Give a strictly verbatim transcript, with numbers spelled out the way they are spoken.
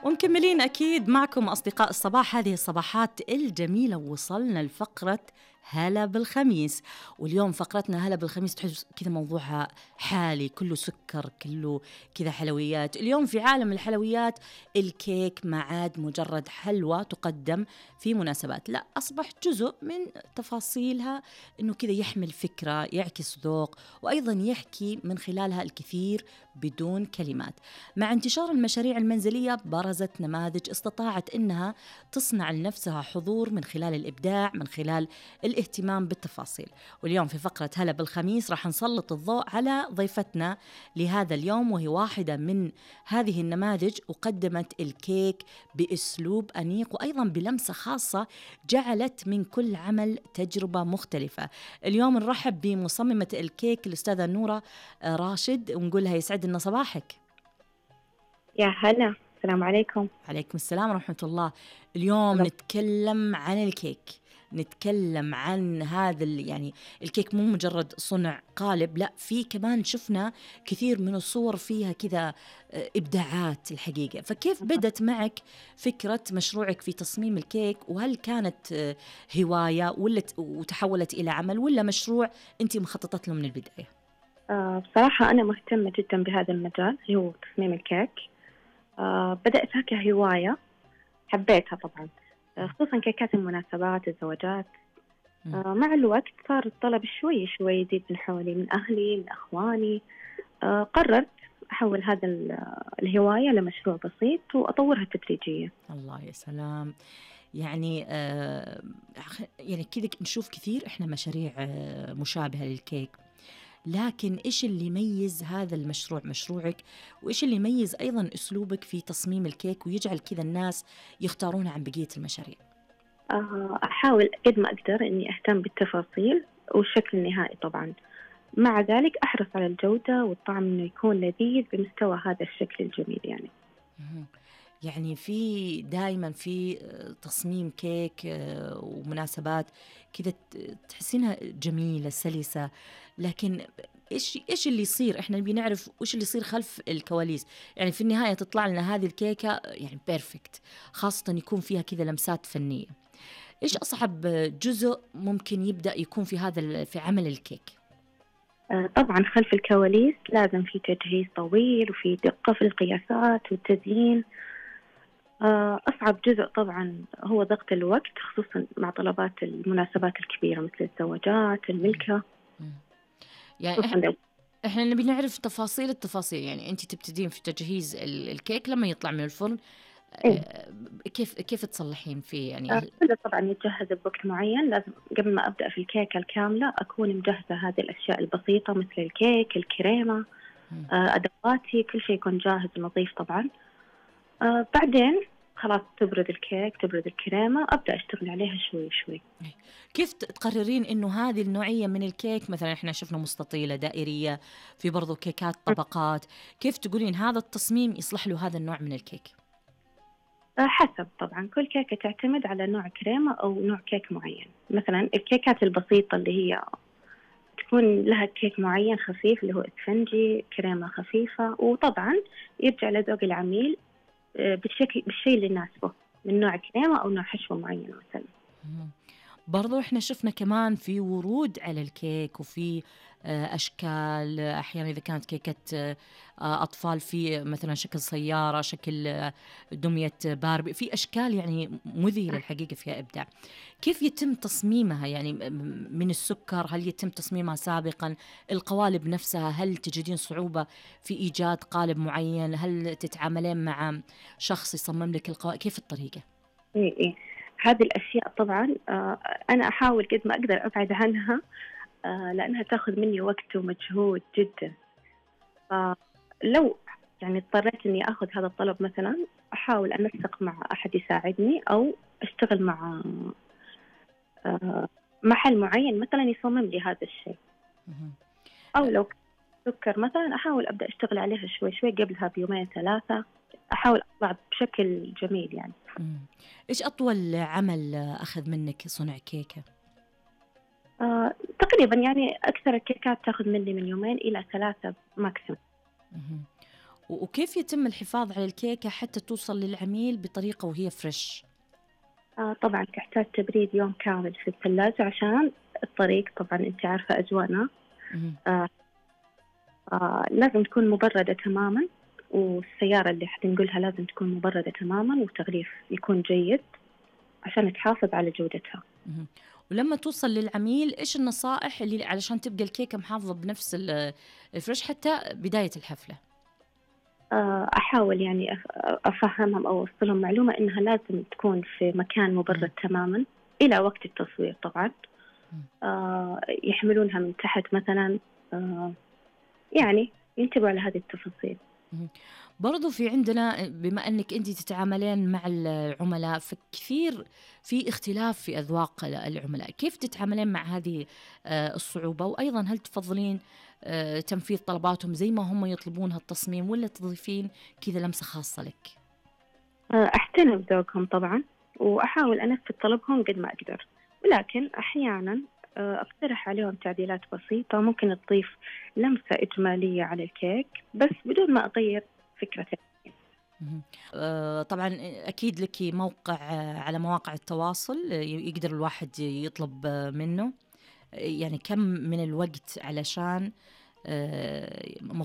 ومكملين أكيد معكم أصدقاء الصباح، هذه الصباحات الجميلة. وصلنا لفقرة هلا بالخميس، واليوم فقرتنا هلا بالخميس تحس كذا موضوعها حالي، كله سكر، كله كذا حلويات. اليوم في عالم الحلويات الكيك ما عاد مجرد حلوى تقدم في مناسبات، لا أصبح جزء من تفاصيلها، إنه كذا يحمل فكرة، يعكس ذوق، وأيضا يحكي من خلالها الكثير بدون كلمات. مع انتشار المشاريع المنزلية برزت نماذج استطاعت إنها تصنع لنفسها حضور من خلال الإبداع، من خلال الاهتمام بالتفاصيل. واليوم في فقرة هلا بالخميس راح نسلط الضوء على ضيفتنا لهذا اليوم، وهي واحدة من هذه النماذج، وقدمت الكيك بأسلوب أنيق وأيضا بلمسة خاصة جعلت من كل عمل تجربة مختلفة. اليوم نرحب بمصممة الكيك الأستاذة نورة راشد، ونقول لها يسعد لنا صباحك. يا هلا، السلام عليكم. عليكم السلام ورحمة الله. اليوم سلام. نتكلم عن الكيك، نتكلم عن هذا يعني الكيك مو مجرد صنع قالب، لا في كمان شفنا كثير من الصور فيها كذا إبداعات الحقيقة. فكيف بدت معك فكرة مشروعك في تصميم الكيك؟ وهل كانت هواية ولا وتحولت إلى عمل، ولا مشروع أنت مخططت له من البداية؟ آه بصراحة أنا مهتمة جدا بهذا المجال اللي هو تصميم الكيك. آه بدأتها كهواية، حبيتها طبعا، آه خصوصا كيكات المناسبات، الزواجات. آه مع الوقت صار الطلب شوي شوي يزيد من حولي، من أهلي، من أخواني. آه قررت أحول هذا الهواية لمشروع بسيط وأطورها تدريجيا. الله يا سلام. يعني آه يعني كذا نشوف كثير إحنا مشاريع آه مشابهة للكيك، لكن إيش اللي يميز هذا المشروع مشروعك، وإيش اللي يميز أيضا أسلوبك في تصميم الكيك ويجعل كذا الناس يختارونه عن بقية المشاريع؟ آه أحاول قد ما أقدر إني أهتم بالتفاصيل والشكل النهائي طبعا، مع ذلك أحرص على الجودة والطعم إنه يكون لذيذ بمستوى هذا الشكل الجميل. يعني يعني في دائما في تصميم كيك ومناسبات كذا تحسينها جميلة سلسة، لكن ايش ايش اللي يصير؟ احنا نبي نعرف ايش اللي يصير خلف الكواليس. يعني في النهاية تطلع لنا هذه الكيكة يعني بيرفكت، خاصة يكون فيها كذا لمسات فنية. ايش أصعب جزء ممكن يبدأ يكون في هذا في عمل الكيك؟ آه طبعا خلف الكواليس لازم في تجهيز طويل وفي دقة في القياسات والتزيين. آه أصعب جزء طبعا هو ضغط الوقت، خصوصا مع طلبات المناسبات الكبيرة مثل الزواجات، الملكة. يعني إحنا, احنا نبي نعرف تفاصيل التفاصيل. يعني انت تبتدين في تجهيز الكيك لما يطلع من الفرن، إيه؟ كيف كيف تصلحين فيه يعني؟ آه طبعا يتجهز بوقت معين، لازم قبل ما أبدأ في الكيكة الكاملة أكون مجهزة هذه الأشياء البسيطة مثل الكيك، الكريمة، آه أدواتي، كل شيء يكون جاهز ونظيف طبعا. آه بعدين خلاص تبرد الكيك، تبرد الكريمة، أبدأ أشتغل عليها شوي شوي. كيف تقررين إنه هذه النوعية من الكيك، مثلا إحنا شفنا مستطيلة، دائرية، في برضو كيكات طبقات، كيف تقولين هذا التصميم يصلح له هذا النوع من الكيك؟ آه حسب طبعا، كل كيكة تعتمد على نوع كريمة أو نوع كيك معين. مثلا الكيكات البسيطة اللي هي تكون لها كيك معين خفيف اللي هو اسفنجي، كريمة خفيفة، وطبعا يرجع لذوق العميل بالشكل بالشيء اللي يناسبه، من نوع كريمة أو نوع حشوة معينة مثلا. برضو إحنا شفنا كمان في ورود على الكيك، وفي أشكال، أحيانا إذا كانت كيكة أطفال في مثلا شكل سيارة، شكل دمية باربي، في أشكال يعني مذهلة الحقيقة، فيها إبداع. كيف يتم تصميمها؟ يعني من السكر هل يتم تصميمها سابقا؟ القوالب نفسها هل تجدين صعوبة في إيجاد قالب معين؟ هل تتعاملين مع شخص يصمم لك القوالب؟ كيف الطريقة؟ إيه إيه هذه الأشياء طبعا آه أنا أحاول قد ما أقدر أبعد عنها، آه لأنها تأخذ مني وقت ومجهود جدا. فلو يعني اضطريت إني أخذ هذا الطلب مثلا، أحاول أنسق مع أحد يساعدني، أو أشتغل مع آه محل معين مثلا يصمم لي هذا الشيء. أو لو سكر مثلا أحاول أبدأ أشتغل عليها شوي شوي قبلها بيومين ثلاثة، أحاول أطلع بشكل جميل يعني. مم. إيش أطول عمل أخذ منك صنع كيكة؟ آه، تقريبا يعني أكثر الكيكات تأخذ مني من يومين إلى ثلاثة ماكسيم. و- وكيف يتم الحفاظ على الكيكة حتى توصل للعميل بطريقة وهي فريش؟ آه طبعا تحتاج تبريد يوم كامل في الثلاجة عشان الطريق، طبعا أنت عارفة أجواءنا. مهم. آه آه لازم تكون مبردة تماما، والسيارة اللي حتنقلها لازم تكون مبردة تماما، وتغليف يكون جيد عشان تحافظ على جودتها. مهم. ولما توصل للعميل إيش النصائح اللي علشان تبقى الكيكة محافظة بنفس ال- الفريش حتى بداية الحفلة؟ آه، أحاول يعني أف- أفهمهم أو أوصلهم معلومة إنها لازم تكون في مكان مبرد مم. تماما إلى وقت التصوير طبعا. مم. آه، يحملونها من تحت مثلا. آه، يعني ينتبهوا على هذه التفاصيل. مهم. برضو في عندنا، بما أنك أنت تتعاملين مع العملاء فكثير في اختلاف في أذواق العملاء، كيف تتعاملين مع هذه آه، الصعوبة؟ وأيضا هل تفضلين آه، تنفيذ طلباتهم زي ما هم يطلبون هالتصميم، ولا تضيفين كذا لمسة خاصة لك؟ آه، أحترم ذوقهم طبعا، وأحاول أنفذ طلبهم قد ما أقدر، ولكن أحيانا آه، أقترح عليهم تعديلات بسيطة ممكن تضيف لمسة إجمالية على الكيك بس بدون ما أغير فكرته. مهم. آه، طبعا أكيد لك موقع آه، على مواقع التواصل آه، يقدر الواحد يطلب آه، منه، يعني كم من الوقت علشان آه،